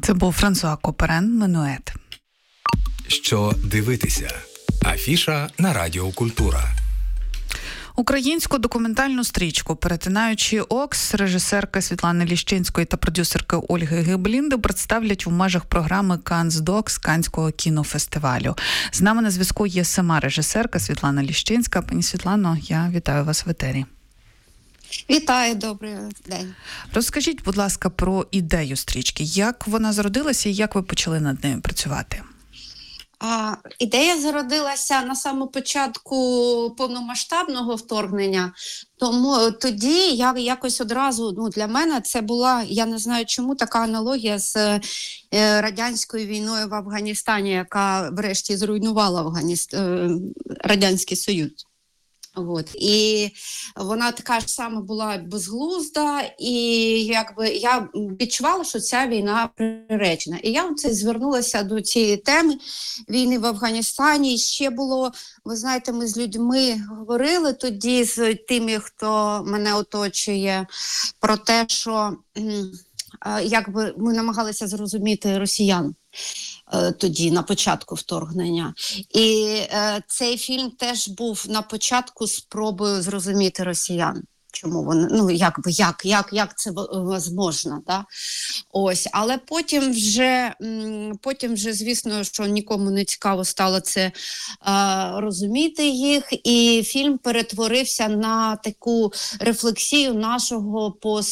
Це був Франсуа Коперен «Менует». Що дивитися? Афіша на Радіо Культура. Українську документальну стрічку «Перетинаючи Окс» режисерки Світлани Ліщинської та продюсерки Ольги Геблінди представлять в межах програми «Cannes Docs» Канського кінофестивалю. З нами на зв'язку є сама режисерка Світлана Ліщинська. Пані Світлано, я вітаю вас в етері. Вітаю, добрий день. Розкажіть, будь ласка, про ідею стрічки. Як вона зародилася і як ви почали над нею працювати? Ідея зародилася на самому початку повномасштабного вторгнення, тому тоді я якось одразу, для мене це була, я не знаю чому, така аналогія з радянською війною в Афганістані, яка врешті зруйнувала Радянський Союз. І вона така ж сама була безглузда, і я відчувала, що ця війна приречена. І я звернулася до цієї теми війни в Афганістані. І ще було, ви знаєте, ми з людьми говорили тоді, з тими, хто мене оточує, про те, що ми намагалися зрозуміти росіян. Тоді, на початку вторгнення. І цей фільм теж був на початку спробою зрозуміти росіян. Чому вони, як це можливо, да? Але потім вже, звісно, що нікому не цікаво стало це розуміти їх, і фільм перетворився на таку рефлексію нашого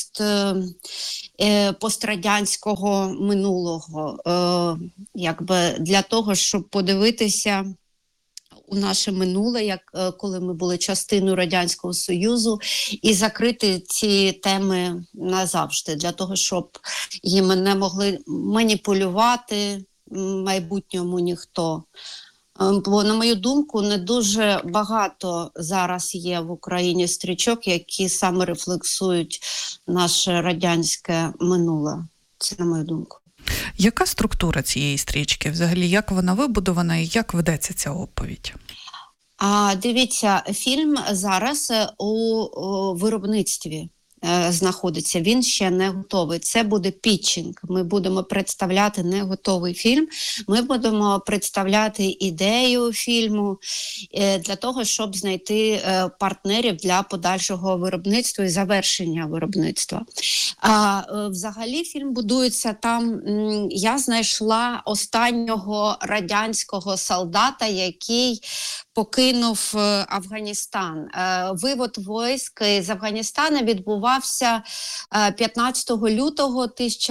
пострадянського минулого, для того, щоб подивитися у наше минуле, коли ми були частиною Радянського Союзу, і закрити ці теми назавжди, для того, щоб їм не могли маніпулювати в майбутньому ніхто. Бо, на мою думку, не дуже багато зараз є в Україні стрічок, які саме рефлексують наше радянське минуле. Це на мою думку. Яка структура цієї стрічки? Взагалі, як вона вибудована і як ведеться ця оповідь? Дивіться, фільм зараз у виробництві знаходиться. Він ще не готовий. Це буде пітчинг. Ми будемо представляти не готовий фільм. Ми будемо представляти ідею фільму для того, щоб знайти партнерів для подальшого виробництва і завершення виробництва. Взагалі фільм будується там. Я знайшла останнього радянського солдата, який покинув Афганістан. Вивод військ з Афганістана відбувався 15 лютого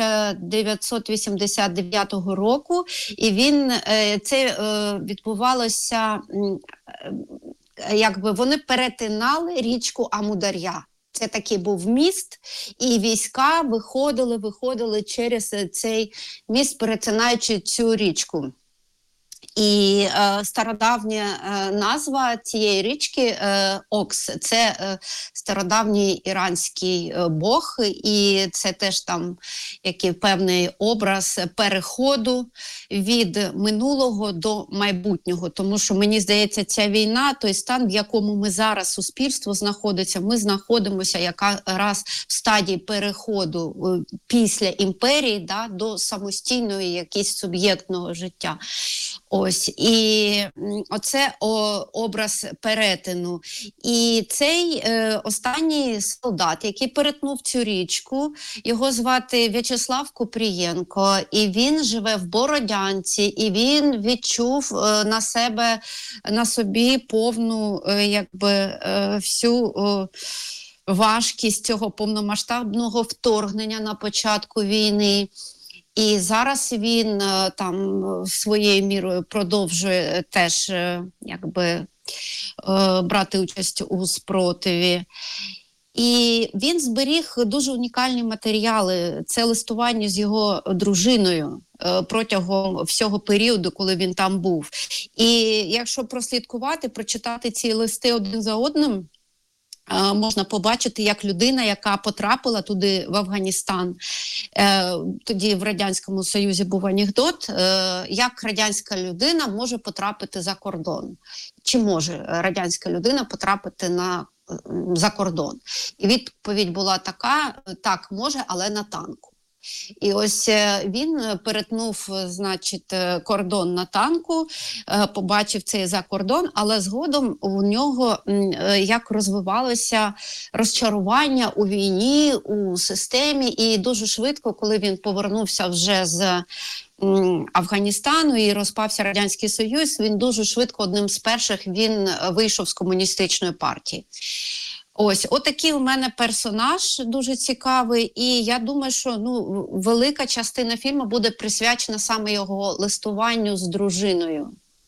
1989 року, і це відбувалося, вони перетинали річку Амудар'я. Це такий був міст, і війська виходили через цей міст, перетинаючи цю річку. І стародавня назва цієї річки Окс. Це стародавній іранський бог, і це теж там який певний образ переходу від минулого до майбутнього. Тому що, мені здається, ця війна, той стан, в якому ми зараз, суспільство знаходиться, ми знаходимося якраз в стадії переходу після імперії до самостійного якогось суб'єктного життя. І оце образ перетину. І цей останній солдат, який перетнув цю річку, його звати В'ячеслав Купрієнко, і він живе в Бородянці, і він відчув на собі повну, всю важкість цього повномасштабного вторгнення на початку війни. І зараз він там своєю мірою продовжує теж брати участь у спротиві. І він зберіг дуже унікальні матеріали. Це листування з його дружиною протягом всього періоду, коли він там був. І якщо прослідкувати, прочитати ці листи один за одним, можна побачити, як людина, яка потрапила туди, в Афганістан, тоді в Радянському Союзі був анекдот, як радянська людина може потрапити за кордон. Чи може радянська людина потрапити за кордон? І відповідь була така: так, може, але на танку. І ось він перетнув, значить, кордон на танку, побачив цей закордон, але згодом у нього як розвивалося розчарування у війні, у системі, і дуже швидко, коли він повернувся вже з Афганістану і розпався Радянський Союз, він дуже швидко, одним з перших, він вийшов з комуністичної партії. Ось, отакий у мене персонаж дуже цікавий, і я думаю, що велика частина фільму буде присвячена саме його листуванню з дружиною.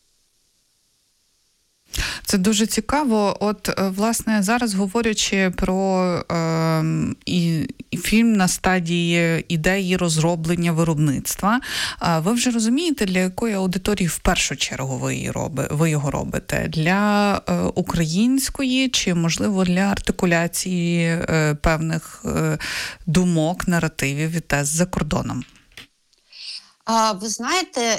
Це дуже цікаво. От, власне, зараз говорячи про фільм на стадії ідеї розроблення виробництва, ви вже розумієте, для якої аудиторії в першу чергу ви його робите? Для української чи, можливо, для артикуляції певних думок, наративів і тез за кордоном? Ви знаєте,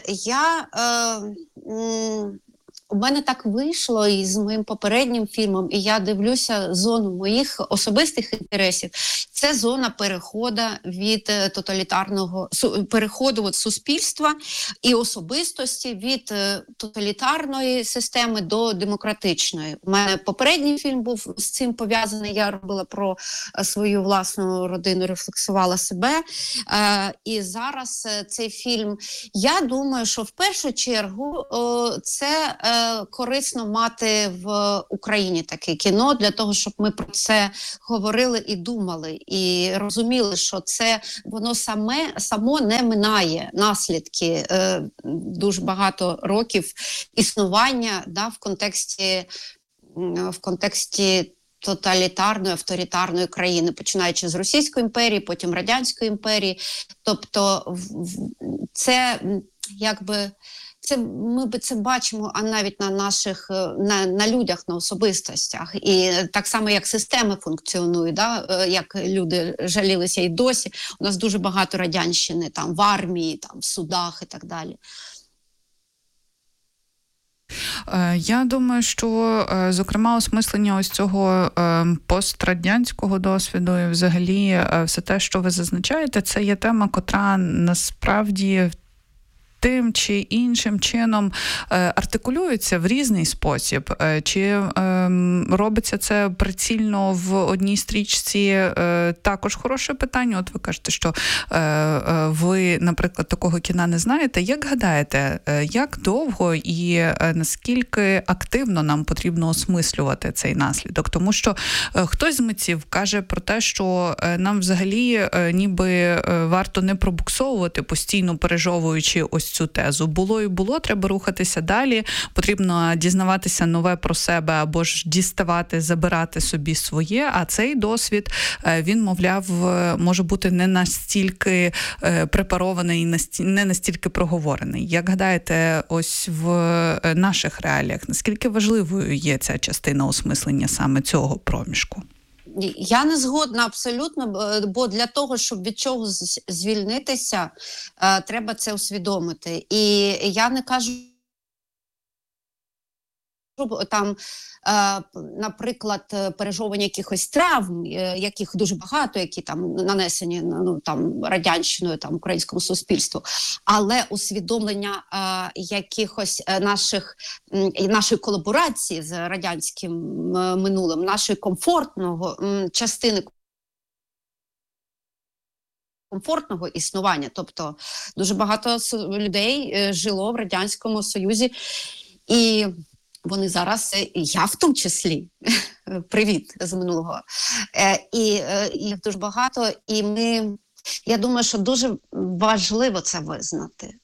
у мене так вийшло і з моїм попереднім фільмом, і я дивлюся зону моїх особистих інтересів. Це зона переходу від переходу від суспільства і особистості від тоталітарної системи до демократичної. У мене попередній фільм був з цим пов'язаний, я робила про свою власну родину, рефлексувала себе. І зараз цей фільм, я думаю, що в першу чергу це корисно мати в Україні таке кіно, для того, щоб ми про це говорили і думали, і розуміли, що це воно само не минає наслідки дуже багато років існування в контексті тоталітарної, авторитарної країни, починаючи з Російської імперії, потім Радянської імперії. Тобто це якби... Ми це бачимо, а навіть на наших на людях, на особистостях. І так само, як системи функціонують, як люди жалілися і досі. У нас дуже багато радянщини там в армії, там в судах і так далі. Я думаю, що, зокрема, осмислення ось цього пострадянського досвіду і взагалі все те, що ви зазначаєте, це є тема, котра насправді тим чи іншим чином артикулюється в різний спосіб. Чи робиться це прицільно в одній стрічці, також хороше питання. От ви кажете, що ви, наприклад, такого кіна не знаєте. Як гадаєте, як довго і наскільки активно нам потрібно осмислювати цей наслідок? Тому що хтось з митців каже про те, що нам взагалі ніби варто не пробуксовувати, постійно пережовуючи ось цю тезу. Було і було, треба рухатися далі, потрібно дізнаватися нове про себе або ж діставати, забирати собі своє, а цей досвід, він, мовляв, може бути не настільки препарований і не настільки проговорений. Як гадаєте, ось в наших реаліях, наскільки важливою є ця частина осмислення саме цього проміжку? Я не згодна абсолютно, бо для того, щоб від чогось звільнитися, треба це усвідомити. І я не кажу там, наприклад, пережовування якихось травм, яких дуже багато, які там нанесені радянщиною, українському суспільству, але усвідомлення якихось нашої колаборації з радянським минулим, нашої частини комфортного існування. Тобто дуже багато людей жило в Радянському Союзі, і вони зараз, я в тому числі, привіт з минулого, і їх дуже багато, і я думаю, що дуже важливо це визнати,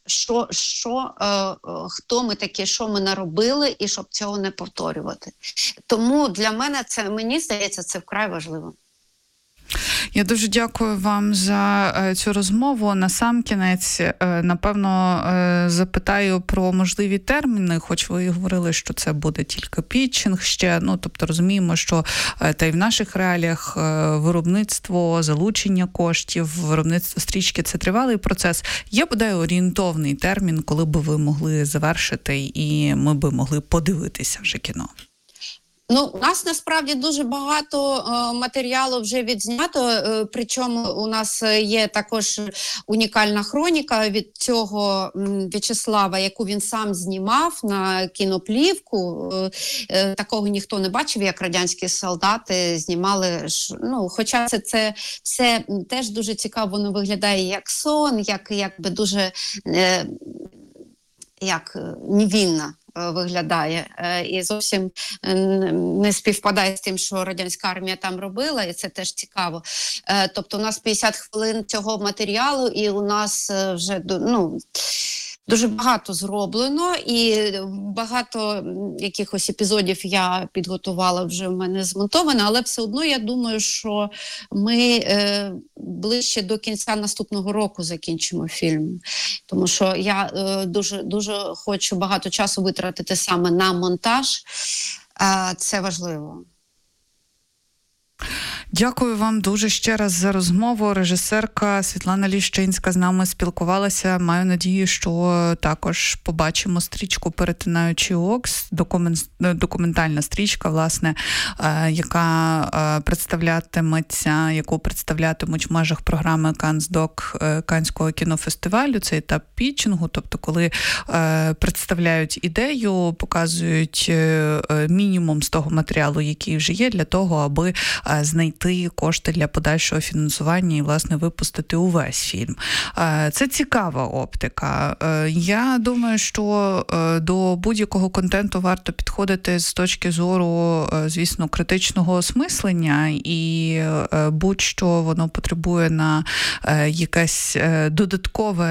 хто ми такі, що ми наробили, і щоб цього не повторювати. Тому для мене мені здається, це вкрай важливо. Я дуже дякую вам за цю розмову. Насамкінець, напевно, запитаю про можливі терміни, хоч ви говорили, що це буде тільки пітчинг ще. Тобто розуміємо, що та й в наших реаліях виробництво, залучення коштів, виробництво стрічки – це тривалий процес. Є, бодай, орієнтовний термін, коли би ви могли завершити і ми би могли подивитися вже кіно? Ну, у нас насправді дуже багато матеріалу вже відзнято, причому у нас є також унікальна хроніка від цього В'ячеслава, яку він сам знімав на кіноплівку. Такого ніхто не бачив, як радянські солдати знімали. Ну, хоча це теж дуже цікаво, воно виглядає як сон, якби дуже як невинно виглядає і зовсім не співпадає з тим, що радянська армія там робила, і це теж цікаво. Тобто у нас 50 хвилин цього матеріалу, і у нас вже дуже багато зроблено, і багато якихось епізодів я підготувала, вже в мене змонтовано, але все одно я думаю, що ми ближче до кінця наступного року закінчимо фільм. Тому що я дуже хочу багато часу витратити саме на монтаж. Це важливо. Дякую вам дуже ще раз за розмову. Режисерка Світлана Ліщинська з нами спілкувалася. Маю надію, що також побачимо стрічку «Перетинаючи Окс», документальна стрічка, власне, яку представлятимуть в межах програми «Канздок» Каннського кінофестивалю. Це етап пітчингу, тобто коли представляють ідею, показують мінімум з того матеріалу, який вже є, для того, аби знайти кошти для подальшого фінансування і, власне, випустити увесь фільм. Це цікава оптика. Я думаю, що до будь-якого контенту варто підходити з точки зору, звісно, критичного осмислення, і будь-що воно потребує на якесь додаткове